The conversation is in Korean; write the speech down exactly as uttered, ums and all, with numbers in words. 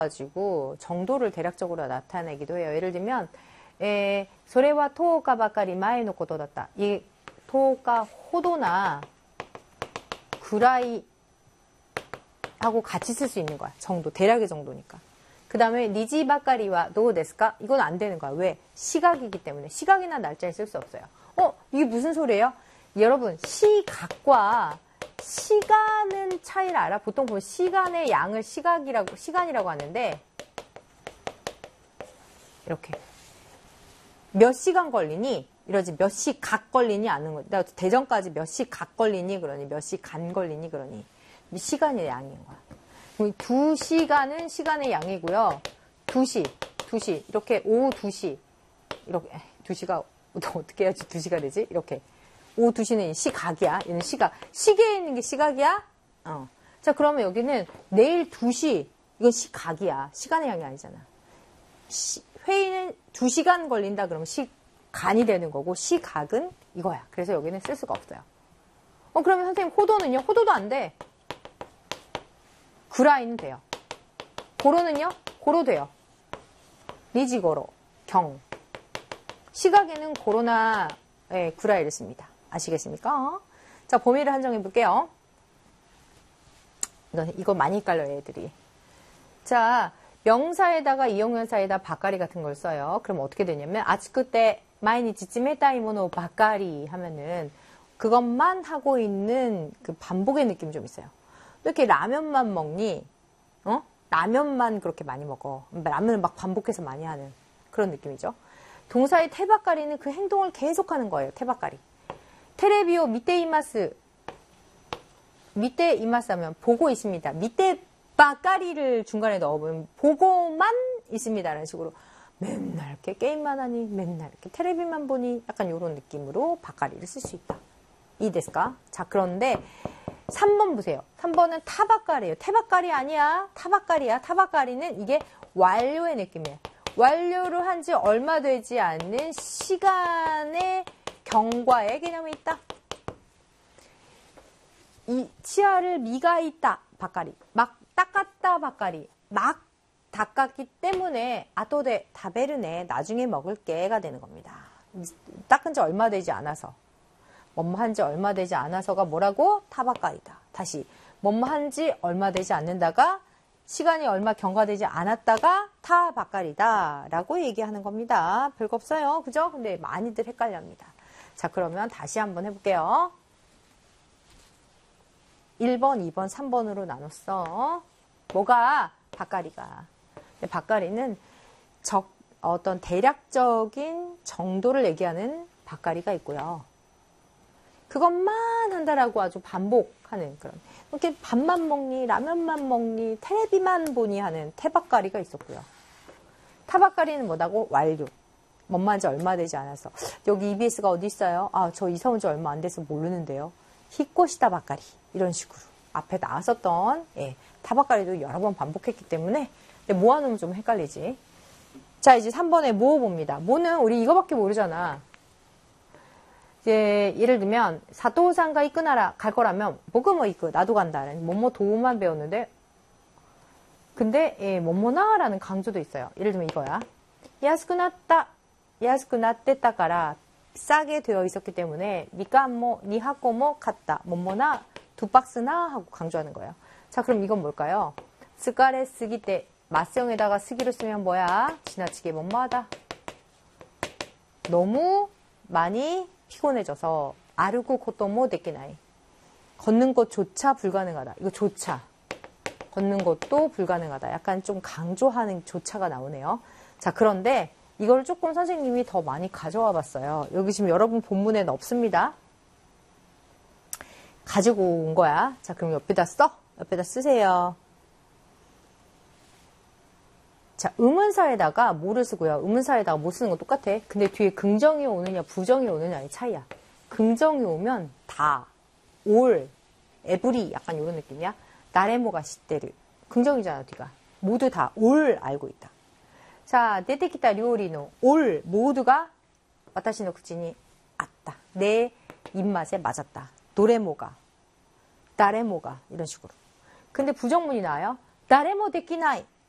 가지고 정도를 대략적으로 나타내기도 해요. 예를 들면 에, 소레와 토오카 바카리 마에노 코토 다った. 이 토오카 호도나 구라이 하고 같이 쓸 수 있는 거야. 정도, 대략의 정도니까. 그 다음에 니지 바카리와 도 데스까? 이건 안 되는 거야. 왜? 시각이기 때문에. 시각이나 날짜에 쓸 수 없어요. 어? 이게 무슨 소리예요? 여러분, 시각과 시간은 차이를 알아? 보통 보면 시간의 양을 시각이라고, 시간이라고 하는데, 이렇게. 몇 시간 걸리니? 이러지. 몇 시각 걸리니? 아는 거. 대전까지 몇 시각 걸리니? 그러니. 몇 시간 걸리니? 그러니. 시간의 양인 거야. 두 시간은 시간의 양이고요. 두 시, 두 시. 이렇게 오후 두 시. 이렇게. 두 시가, 어떻게 해야지 두 시가 되지? 이렇게. 오후 두 시는 시각이야. 얘는 시각. 시계에 있는 게 시각이야? 어. 자, 그러면 여기는 내일 두 시. 이건 시각이야. 시간의 양이 아니잖아. 시, 회의는 두 시간 걸린다 그러면 시간이 되는 거고, 시각은 이거야. 그래서 여기는 쓸 수가 없어요. 어, 그러면 선생님, 호도는요? 호도도 안 돼. 구라이는 돼요. 고로는요? 고로 돼요. 니지고로, 경. 시각에는 고로나 예, 구라이를 씁니다. 아시겠습니까? 자, 범위를 한정해 볼게요. 이거, 이거 많이 헷갈려요, 애들이. 자, 명사에다가 이용명사에다 바까리 같은 걸 써요. 그럼 어떻게 되냐면, 아츠쿠 때 마이니치 찌메타이 모노 바까리 하면은 그것만 하고 있는 그 반복의 느낌이 좀 있어요. 왜 이렇게 라면만 먹니? 어? 라면만 그렇게 많이 먹어. 라면을 막 반복해서 많이 하는 그런 느낌이죠. 동사의 테바까리는 그 행동을 계속하는 거예요. 테바까리. 테레비오 밑에 이마스. 밑에 이마스 하면 보고 있습니다. 밑에 바까리를 중간에 넣어보면 보고만 있습니다. 라는 식으로 맨날 이렇게 게임만 하니 맨날 이렇게 테레비만 보니 약간 이런 느낌으로 바까리를 쓸 수 있다. 이 데스까? 자, 그런데 삼 번 보세요. 삼 번은 타바까리예요. 테바까리 아니야. 타바까리야. 타바까리는 이게 완료의 느낌이에요. 완료를 한 지 얼마 되지 않는 시간의 경과의 개념이 있다. 이 치아를 미가 있다. 바까리. 막 닦았다. 바까리. 막 닦았기 때문에 아토데 타베르네. 나중에 먹을게가 되는 겁니다. 닦은 지 얼마 되지 않아서. 뭐뭐 한지 얼마 되지 않아서가 뭐라고? 타바까리다. 다시 뭐뭐 한지 얼마 되지 않는다가 시간이 얼마 경과되지 않았다가 타바까리다 라고 얘기하는 겁니다. 별거 없어요. 그죠? 근데 많이들 헷갈려합니다. 자, 그러면 다시 한번 해볼게요. 일 번, 이 번, 삼 번으로 나눴어. 뭐가? 바까리가. 바까리는 적, 어떤 대략적인 정도를 얘기하는 바까리가 있고요. 그것만 한다라고 아주 반복하는 그런. 이렇게 밥만 먹니, 라면만 먹니, 테레비만 보니 하는 테바까리가 있었고요. 타바까리는 뭐다고? 완료. 뭔만 지 얼마 되지 않아서. 여기 이비에스가 어디 있어요? 아, 저 이사 온 지 얼마 안 돼서 모르는데요. 히꼬시다 바까리. 이런 식으로. 앞에 나왔었던, 예, 타바까리도 여러 번 반복했기 때문에, 모아놓으면 좀 헷갈리지. 자, 이제 삼 번에 모어봅니다. 모는 우리 이거밖에 모르잖아. 이제 예를 들면 사토우상가 이끄나라 갈 거라면僕も行く나도 간다라는 뭐뭐 도우만 배웠는데 근데 예, 뭐뭐나라는 강조도 있어요. 예를 들면 이거야. 야스쿠났다 야스쿠나떼따까라 싸게 되어 있었기 때문에 니까모 니하코모 갔다 뭐뭐나 두 박스나 하고 강조하는 거예요. 자, 그럼 이건 뭘까요? 스카레 쓰기 때 맞성에다가 쓰기로 쓰면 뭐야? 지나치게 뭐뭐하다. 너무 많이 피곤해져서 아르고 코토모 데키나이. 걷는 것조차 불가능하다. 이거 조차. 걷는 것도 불가능하다. 약간 좀 강조하는 조차가 나오네요. 자, 그런데 이걸 조금 선생님이 더 많이 가져와 봤어요. 여기 지금 여러분 본문에는 없습니다. 가지고 온 거야. 자, 그럼 옆에다 써. 옆에다 쓰세요. 자, 의문사에다가 뭐를 쓰고요. 의문사에다가 뭐 쓰는 거 똑같아. 근데 뒤에 긍정이 오느냐 부정이 오느냐의 차이야. 긍정이 오면 다, 올, 에브리 약간 이런 느낌이야. 나레모가 시테르. 긍정이잖아, 뒤가. 모두 다 올 알고 있다. 자, 데테키타 료리노 올 모두가 와타시노 쿠치니 아따. 내 입맛에 맞았다. 노레모가, 나레모가 이런 식으로. 근데 부정문이 나와요. 나레모 데키나이.